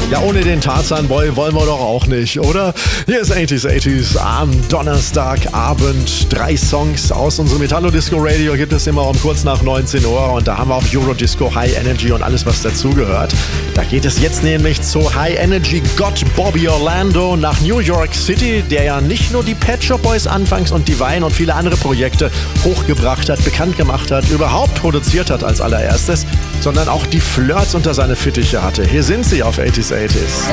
Ja, ohne den Tarzan-Boy wollen wir doch auch nicht, oder? Hier ist 80s am Donnerstagabend. 3 Songs aus unserem Italo-Disco-Radio gibt es immer um kurz nach 19 Uhr. Und da haben wir auch Eurodisco, High Energy und alles, was dazugehört. Da geht es jetzt nämlich zu High Energy Gott Bobby Orlando nach New York City, der ja nicht nur die Pet Shop Boys anfangs und Divine und viele andere Projekte hochgebracht hat, bekannt gemacht hat, überhaupt produziert hat als allererstes, sondern auch die Flirts unter seine Fittiche hatte. Hier sind sie auf 80s.